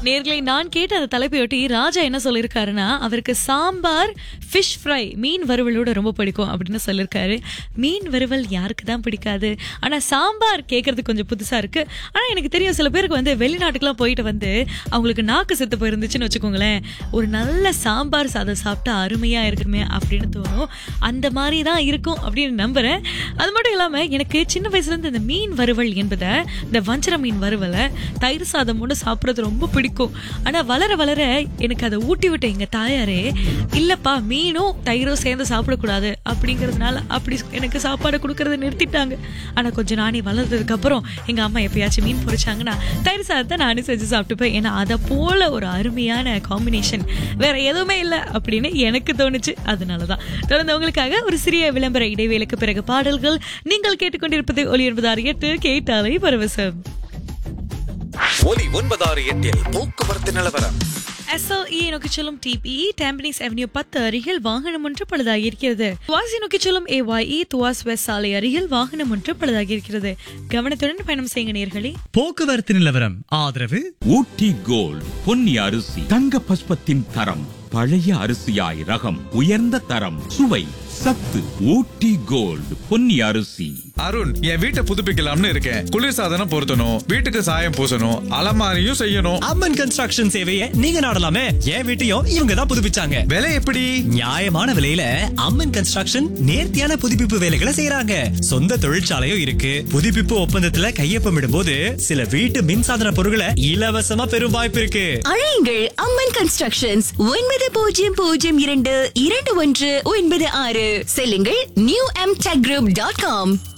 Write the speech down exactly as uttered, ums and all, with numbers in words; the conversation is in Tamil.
நேர்களை நான் கேட்ட அந்த தலைப்பையொட்டி ராஜா என்ன சொல்லியிருக்காருன்னா, அவருக்கு சாம்பார் ஃபிஷ் ஃப்ரை மீன் வறுவலோட ரொம்ப பிடிக்கும் அப்படின்னு சொல்லியிருக்காரு. மீன் வறுவல் யாருக்கு தான் பிடிக்காது? ஆனா சாம்பார் கேட்கறதுக்கு கொஞ்சம் புதுசா இருக்கு. ஆனா எனக்கு தெரியும் சில பேருக்கு வந்து வெளிநாட்டுக்குலாம் போயிட்டு வந்து அவங்களுக்கு நாக்கு செத்து போயிருந்துச்சுன்னு வச்சுக்கோங்களேன், ஒரு நல்ல சாம்பார் சாதம் சாப்பிட்டா அருமையா இருக்குமே அப்படின்னு தோணும். அந்த மாதிரி தான் இருக்கும் அப்படின்னு நம்புறேன். அது மட்டும் இல்லாம எனக்கு சின்ன வயசுல இருந்து இந்த மீன் வறுவல் என்பதை, இந்த வஞ்சர மீன் வறுவலை தயிர் சாதம் ஒன்று சாப்பிட்றது ரொம்ப பிடிக்கும். ஆனா வளர வளர எனக்கு அதை ஊட்டி விட்ட எங்க தாயாரே, இல்லப்பா மீனும் தயிரும் சேர்ந்து சாப்பிடக்கூடாது அப்படிங்கறதுனால அப்படி எனக்கு சாப்பாடு கொடுக்கறத நிறுத்திட்டாங்க. ஆனா கொஞ்சம் நானே வளர்ந்ததுக்கு அப்புறம் எங்க அம்மா எப்பயாச்சும் மீன் பொரிச்சாங்கன்னா தயிர் சாதத்தை நானே செஞ்சு சாப்பிட்டுப்பேன். ஏன்னா அதை போல ஒரு அருமையான காம்பினேஷன் வேற எதுவுமே இல்லை அப்படின்னு எனக்கு தோணுச்சு. அதனாலதான் தொடர்ந்து உங்களுக்காக ஒரு சிறிய விளம்பர இடைவேளைக்கு பிறகு பாடல்கள். நீங்கள் கேட்டுக்கொண்டிருப்பது ஒலி ஒன்பதாறு எட்டு கேட்டாலை பரவசம். ஒலி ஒன்பதாறு எட்டில் போக்குவரத்து நிலவரம். எஸ்எல்இ நோக்கி செல்லும் டிபி டாம்பனிஸ் அவென்யூ பத்து அருகில் வாகனம் ஒன்று பழுதாகி இருக்கிறது. துவாசி நோக்கி செல்லும் ஏஒய்இ துவாஸ் வெஸ்ட் சாலை அருகில் வாகனம் ஒன்று பழுதாகி இருக்கிறது. கவனத்துடன் பயணம் செய்யுங்க நேயர்களே. போக்குவரத்து நிலவரம் ஆதரவு ஊட்டி கோல்ட் பொன்னி அரிசி, தங்க பஸ்பத்தின் தரம், பழைய அரிசியாய் ரகம், உயர்ந்த தரம், சுவை, சத்து. ஊட்டி கோல்ட் பொன்னி அரிசி. அருண், என் வீட்டை புதுப்பிக்கலாம்னு இருக்கேன். குளிர்சாதனம் பொருத்தணும், வீட்டுக்கு சாயம் பூசணும், அலமாரியும் செய்யணும். அம்மன் கன்ஸ்ட்ரக்ஷன் சேவையை நீங்க நாடலாமே. என் வீட்டையும் இவங்க தான் புதுப்பிச்சாங்க. விலை எப்படி? நியாயமான விலையில அம்மன் கன்ஸ்ட்ரக்ஷன் நேர்த்தியான புதுப்பிப்பு வேலைகளை செய்யறாங்க. சொந்த தொழிற்சாலையும் இருக்கு. புதுப்பிப்பு ஒப்பந்தத்துல கையொப்பமிடும் போது சில வீட்டு மின்சாதன பொருட்களை இலவசமா பெறும் வாய்ப்பு இருக்கு. அழையுங்கள் அம்மன் கன்ஸ்ட்ரக்ஷன்ஸ் ஒன்பது பூஜ்ஜியம் பூஜ்ஜியம் இரண்டு இரண்டு ஒன்று ஒன்பது ஆறு. செல்லுங்கள் new M tech group dot com.